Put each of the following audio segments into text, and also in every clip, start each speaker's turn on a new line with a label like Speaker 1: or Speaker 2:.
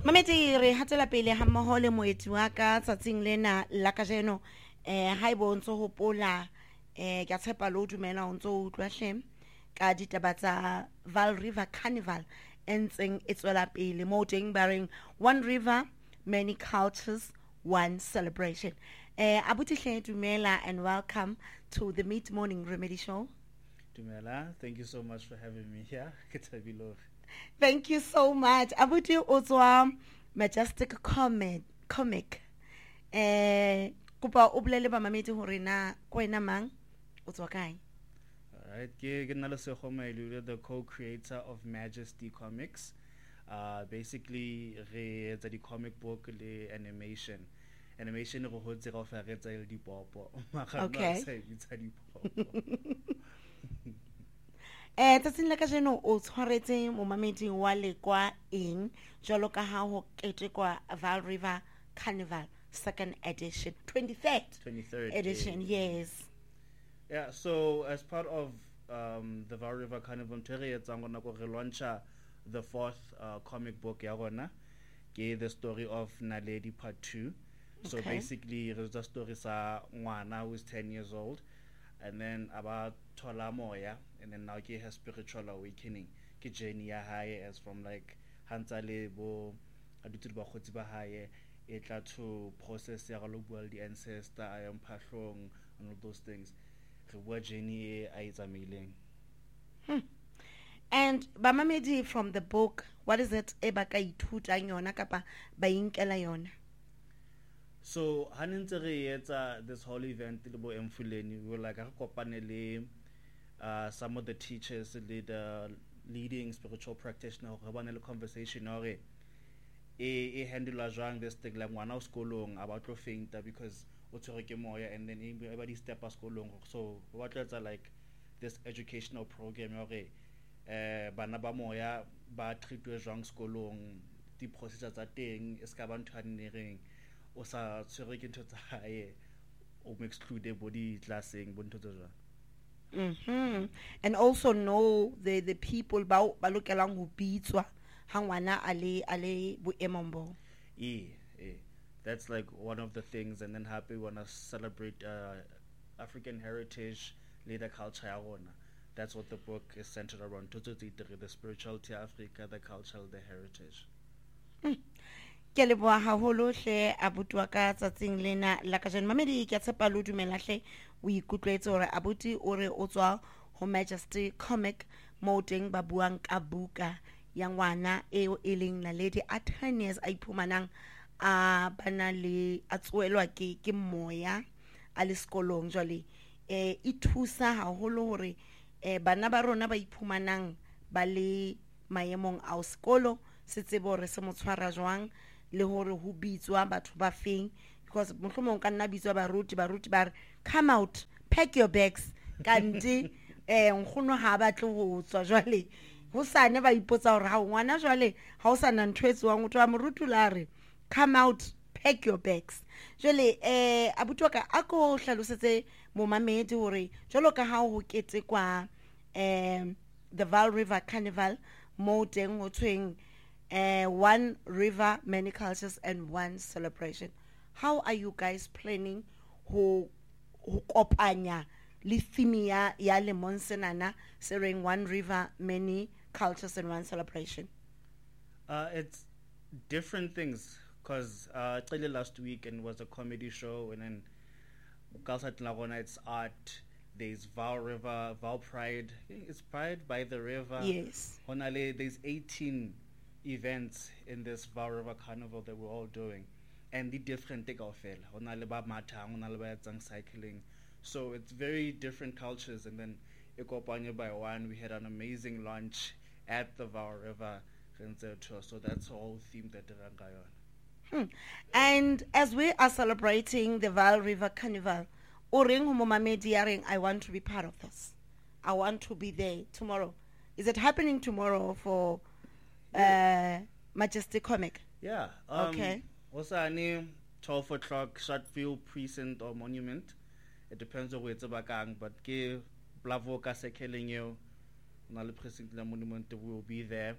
Speaker 1: Mameti re hatela pele ha mmoho le moeti wa ka tsatsing lena la kajeno ha ibo ntso hopola ke a tshepa lo dumela o ntso utlwa hle ka ditaba tsa Vaal River Carnival entseng e tswela pele mo teng bareng one river many cultures one celebration. Abuti hle dumela and welcome to the Mid Morning Remedy Show.
Speaker 2: Dumela, thank you so much for having me here.
Speaker 1: Thank you so much. Abuti otswa Majestic Comic. Kupa o bolele ba mamedi hore na ko wena mang otswa kae?
Speaker 2: Alright, ke nna le Segomelo, the co-creator of Majesty Comics. Basically re etsa di comic book le animation. Animation re hotse ka fa re etsa le dipopo.
Speaker 1: Okay. Tsatsing la kajeno o tshwaretse mo mamedi wa lekwa eng jwalo ka ha ho ketekwa Vaal River Carnival second edition 23rd edition, yes.
Speaker 2: Yeah, so as part of the Vaal River Carnival re launcha the fourth comic book ya rona ke the story of Naledi part 2. So basically it's the story sa ngwana who is 10 years old, and then about thola moya, and then now he has spiritual awakening ke journey ya hae as from like hantale bo adutu ba khotsi ba hae e tla to process ya go bua the ancestor I am phahlong and all those things re bua journey a itsamileng.
Speaker 1: And bamamedi from the book, what is it e ba ka ithutang yona kapa ba inkela yona?
Speaker 2: So hanentse re etsa this whole event le bo Emfuleni, we were like a kopane le some of the teachers, the leading spiritual practitioner, re bana le conversation hore e handle jwang this thing like ngwana o skolong about to faint because o tshwere ke moya, and then everybody step a skolong. So what let's like this educational program hore bana ba moya ba treatwe jwang skolong, di procedures tsa teng eska ba ntho hanereng o sa tshwere ke ntho tsa hae o exclude body classing bo ntho tsa jwang.
Speaker 1: And also know the people ba lokelang ho bitswa ha ngwana ale boemong bo.
Speaker 2: That's like one of the things, and then happy wanna celebrate African heritage, leader culture ya rona. That's what the book is centered around. The spirituality of Africa, the culture, the heritage.
Speaker 1: Ke leboa haholo hle abuti wa ka tsatsing lena la kajeno. Mamedi ke tshepa lo dumela hle o ikutlwetse hore abuti o re o tswa ho Majesty Comic mo teng ba buang ka buka ya ngwana eo e leng Naledi a 10 years a iphumanang a bana le a tsoelwa ke moya a le sekolong jwale e thusa haholo hore bana ba rona ba iphumanang ba le maemong a sekolo se tsebo re se motshwara jwang le hore ho bitswa batho ba feng, because mohlomong ka nna bitswa baruti ba re come out, pack your bags kanti nkgono ha batle ho tswa jwale ho sane ba ipotsa hore ha ngwana jwale ha o sa na ntho etswang o twa morutula re come out, pack your bags. Jwale abuti wa ka a ko hlalosetse mo mamedi hore jwalo ka ha ho ketekwa the Vaal River Carnival mo teng ho tweng one river, many cultures, and one celebration. How are you guys planning ho kopanya le theme ya le monsenana saying one river, many cultures, and one celebration?
Speaker 2: It's different things because last weekend was a comedy show, and then it's art. There's Vaal River, Vaal Pride. It's Pride by the river.
Speaker 1: Yes.
Speaker 2: There's 18 events in this Vaal River Carnival that we're all doing, and the different take off cycling, so it's very different cultures. And then by one we had an amazing lunch at the Vaal River, so that's the whole theme that they're on.
Speaker 1: And as we are celebrating the Vaal River Carnival, I want to be part of this. I want to be there tomorrow. Is it happening tomorrow for Majesty Comic?
Speaker 2: Yeah.
Speaker 1: Okay.
Speaker 2: Also, 12 o'clock, Shotfield Precinct or Monument. It depends on where it's about, but ke Blavo ka sekeling yo na le precinct la monument will be there.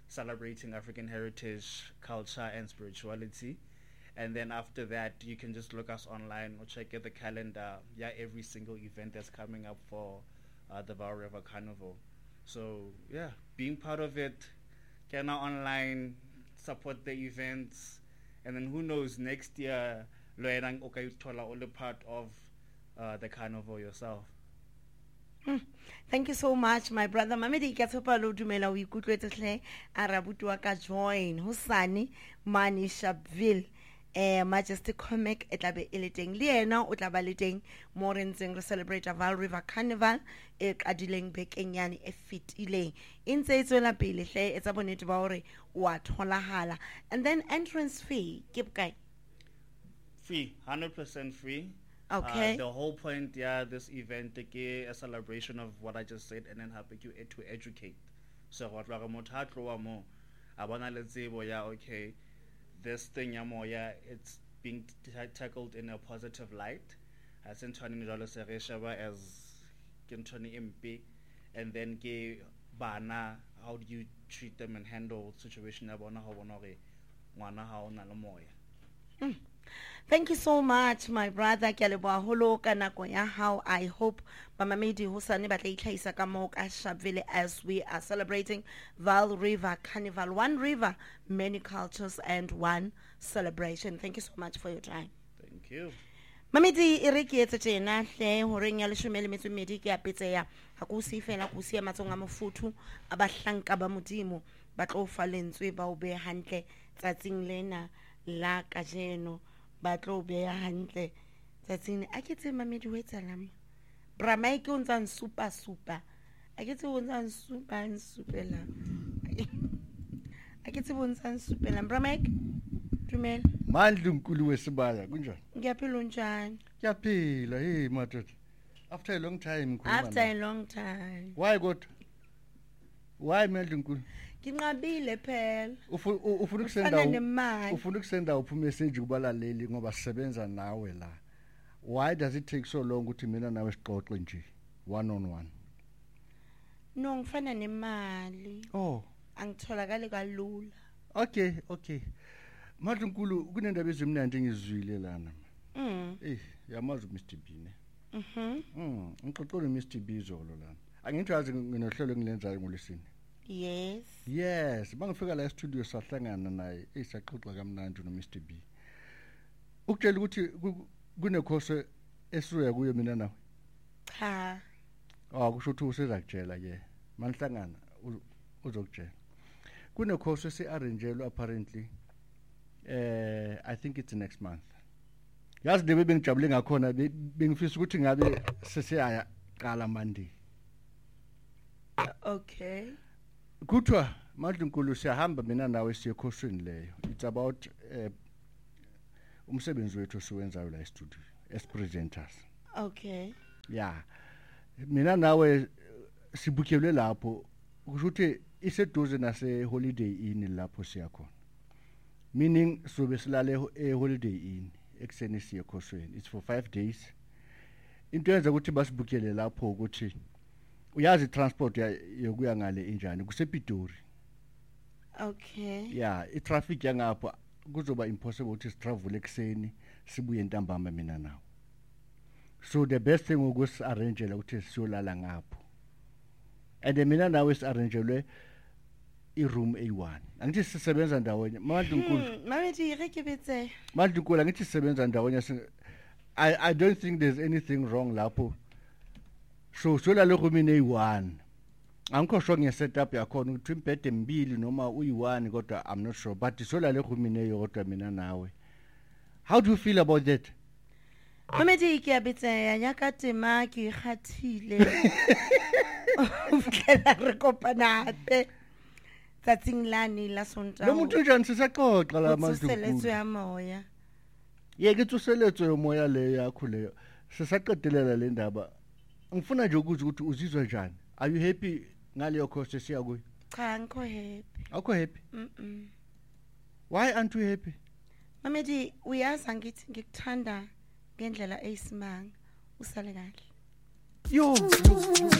Speaker 2: celebrating African heritage, culture, and spirituality. And then after that, you can just look us online or check out the calendar. Yeah, every single event that's coming up for the Vaal River Carnival. So yeah, being part of it, get now online, support the events, and then who knows, next year, Loenang Okayutola only part of the carnival yourself.
Speaker 1: Thank you so much, my brother. Mamedi ke tshepa lo dumela o ikutlwetse hle a rabuti wa ka join Hosane Mani Sharpeville Majesty Comic e tla be e le teng le ena o tla ba le teng mo re ntseng re celebrate Vaal River Carnival e qadileng bekenyane e fetileng e ntse e tswela pele hle e tsa bonete ba hore wa tholahala. And then entrance fee ke bokae?
Speaker 2: Free, 100% free.
Speaker 1: Okay.
Speaker 2: The whole point, yeah, this event is a celebration of what I just said, and then happy to educate. So what like mo, abana letsebo, yeah, okay, this thing yeah, it's being tackled in a positive light. As in $20 as Kintoni MP, and then ke bana, how do you treat them and handle situation abona how wana how na moya.
Speaker 1: Thank you so much, my brother. Ke a leboha holo ka nako ya hao. I hope Mamamedi Hosane ba tla itlhaisa ka moo ka Sharpeville as we are celebrating Vaal River Carnival. One river, many cultures, and one celebration. Thank you so much for your time.
Speaker 2: Thank you.
Speaker 1: Mamedi e re ke etse tjena hle horeng ya 12 ke apetseya ha ku se fela ku se matsong a mofuthu a bahlanka ba modimo ba tlo fa lentswe ba o be hantle tsatsing lena la kajeno ba tlo beya hantle tsatsing a ke tse Mamedi ho etsalang bra Mike o ntsa super a ke tse o ntsa supela a ke tse o ntsa supela bra Mike dumela
Speaker 3: Mandla uNkulu wesibaya kunjani?
Speaker 1: Ngiyaphila unjani?
Speaker 3: Ngiyaphila hey madoda. After a long time
Speaker 1: After a long time.
Speaker 3: Why God? Why Mandla uNkulu?
Speaker 1: Nginqabile phela.
Speaker 3: Ufuna ukusenda uphi message kubalaleli ngoba sisebenza nawe la. Why does it take so long ukuthi mina nawe sixoxe nje one on one?
Speaker 1: No ngifana nemali.
Speaker 3: Oh,
Speaker 1: angitholakala kalula.
Speaker 3: Okay. Mandla uNkulu kunendaba ezimnandi engizwile lana. Yamazi Mr B ne. Ngixoxole Mr B izolo lana. Angithazi nginohlelo engilenzayo ngolesini. Yes, bangifika la studio sahlangana naye esaxoxa kamnandi no Mr B. Ukutshela ukuthi kunekhoso esuya kuyo mina nawe.
Speaker 1: Cha.
Speaker 3: Kusho ukuthi usezakutshela ke. Manihlangana uzokutshela. Kunekhoso esi-arrangelwe apparently. I think it's next month. Yazi lebe bengijabule ngakhona bengifisa ukuthi ngabe sesiyaya qala Monday.
Speaker 1: Okay.
Speaker 3: Kuthiwa Mandla uNkulu siyahamba mina nawe siye ekhosini leyo. It's about umsebenzi wethu siwenzayo la e-studio as presenters.
Speaker 1: Okay.
Speaker 3: Yeah. Mina nawe sibukelwe lapho kusho ukuthi iseduze nase Holiday Inn lapho siya khona. Meaning sobe silale Holiday Inn ekseni siye ekhosini. It's for 5 days. Into yenza ukuthi basibukele lapho ukuthi uyazi transport yokuya ngale injani kusePitori.
Speaker 1: Okay.
Speaker 3: Yeah, itraffic yangapha kuzoba impossible ukuthi sitravel ekseni sibuye ntambama mina nawo. So the best thing ukuthi arrange la ukuthi siyolala ngapho. And mina nawe siarrangelwe i-room A1. Angithi sisebenza ndawonye. Mandla uNkulu.
Speaker 1: Mamedi re ke betse.
Speaker 3: Mandla uNkulu angithi sisebenza ndawonye. I don't think there's anything wrong lapho. So sola le room A1. Angikho sure nge-setup yakhona ukuthi imbhede mbili noma uyi-1 kodwa I'm not sure but sola le room eyodwa mina nawe. How do you feel about that?
Speaker 1: Mamedi ke abetse ya ka tema ke khathile. Ufela re kopana hape. Tsatsing lane la Sontaga.
Speaker 3: Lo motho njani sisaxoxa la Mandla uNkulu.
Speaker 1: Tsuseletso ya moya.
Speaker 3: Ke tsuseletso yomoya le yakho leyo. Sisaqedelela le ndaba. Ngifuna nje ukuzwa ukuthi uzizwa njani. Are you happy ngaleyo course siya kuyo?
Speaker 1: Cha angikho happy.
Speaker 3: Awukho happy? Why aren't you happy?
Speaker 1: Mamedi uyazi ngithi ngikuthanda ngendlela eyisimanga usale kahle.
Speaker 3: Yo